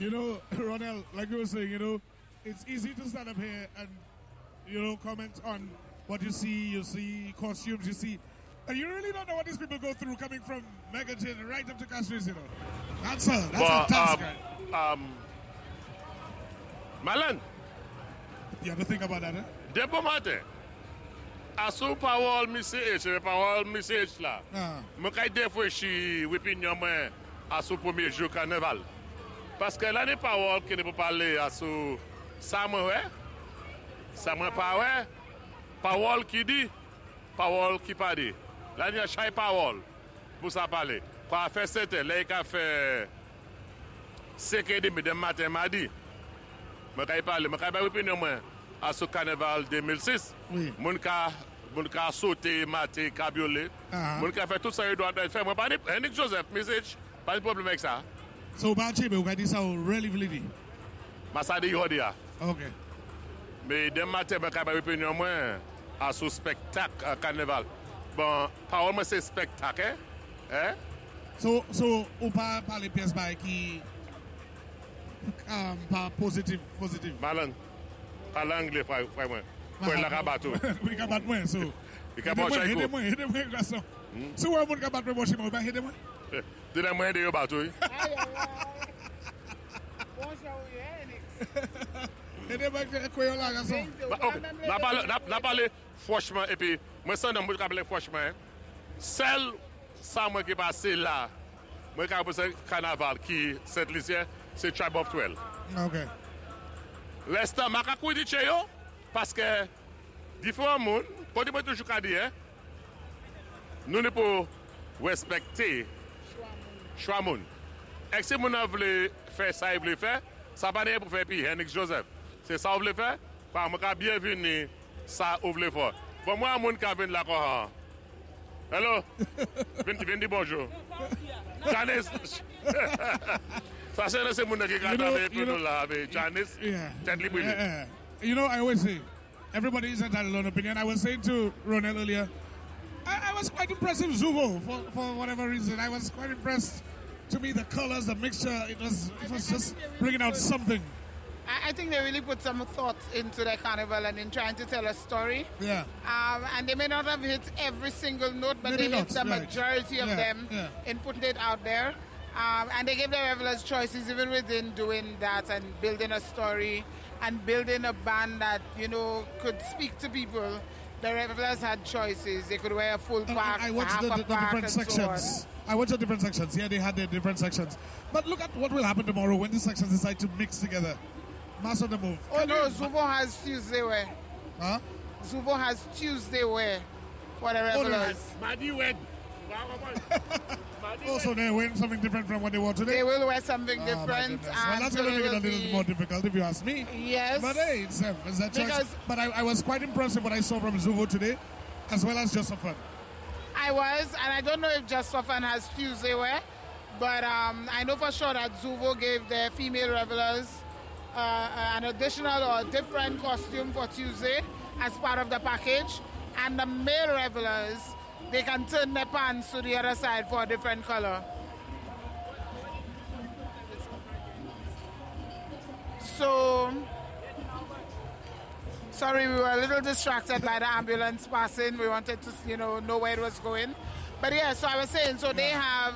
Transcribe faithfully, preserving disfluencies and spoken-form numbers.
You know, Ronel, like you were saying, you know, it's easy to stand up here and, you know, comment on what you see, you see costumes, you see. And you really don't know what these people go through coming from Megaton right up to Castries, you know. That's a, that's but, a task, um, right? Um, Malan. You have to think about that, eh? Debo matin, asu parole message, parole message là. Je vais défoucher l'opinion à ce premier jour carnaval. Parce que là, les paroles qui ne peuvent parler à ce ça me ouais, ça me pas ouais, parole qui dit, parole qui pas dit. Là, il y a chaque parole pour ça parler. Pour faire cette, là, il a fait cinq et demi de matin, mardi. Je vais parler, je vais parler l'opinion à ce carnaval deux mille six. Oui. Mon cas, mon cas sauté, maté, cabriolet. Mon cas fait tout ça, il doit faire. Moi, pas de Henrik Joseph, message, pas de problème avec ça. So, Bachi, we got this out really, really. Mais ça dit, il y a. Ok. Mais demain matin, je vais parler l'opinion à ce spectacle carnaval. Bon, parole, moi, c'est spectacle, hein? So, so, ou pas parler pièce by qui, um, pas positive, positive. Malan, parle anglais, frère, frère, moi. Pour le rabatou. Oui, kabat moi, so. Il a pas cher. Aidez-moi, aidez-moi, garçon. Si vous avez un kabat moi, je vais aidez-moi. Dis-moi, aidez au bateau. Aidez-moi, quoi, là, garçon. On a parlé franchement, et puis, moi, ça, je parle franchement. Celle, ça, moi, qui passe là, moi, qui a passé carnaval, qui, cette lycée, c'est Tribe of Twelve. Ok. L'instant, je vais vous dire, parce que, différents mondes, pour dire toujours qu'à dire, nous ne pouvons respecter choix monde. Et si nous voulons faire ça, vous voulez faire, ça va pas pour faire puis Henrik Joseph. C'est ça que vous voulez faire? Parce que je bienvenue, ça vous voulez faire. Pour moi, mon qui vient là, quoi. Hello? Viens dire bonjour. Janice. Ça, c'est le monde qui a avec nous là, avec Janice. Tête libre. You know, I always say, everybody is entitled to an opinion. I was saying to Ronel earlier, I, I was quite impressed with Zuvo for, for whatever reason. I was quite impressed. To me, the colors, the mixture, it was it was just bringing out something. I, I think they really put some thought into the carnival and in trying to tell a story. Yeah. Um, and they may not have hit every single note, but Maybe they hit not, the right. majority of Yeah, them yeah. in putting it out there. Um, and they gave the revelers choices even within doing that and building a story and building a band that, you know, could speak to people. The revelers had choices. They could wear a full And pack, I watched half the, a the, the pack, different and so sections. on. I watched the different sections. Yeah, they had their different sections. But look at what will happen tomorrow when these sections decide to mix together. Mass on the move. Oh Can no, you- Zubo has Tuesday wear. Huh? Zubo has Tuesday wear for the Oh, revelers. Madi wed. Oh, so they're wearing something different from what they wore today? They will wear something Oh, my different. goodness. and Well, that's so going to they make it a will little be- more difficult if you ask me. Yes. But hey, it's, um, it's that choice. Because- But I, I was quite impressed with what I saw from Zuvo today, as well as Just for Fun. I was, and I don't know if Just for Fun has Tuesday wear, but um, I know for sure that Zuvo gave their female revelers uh, an additional or different costume for Tuesday as part of the package, and the male revelers, they can turn their pants to the other side for a different color. So, sorry, we were a little distracted by the ambulance passing. We wanted to, you know, know where it was going. But yeah, so I was saying, so they have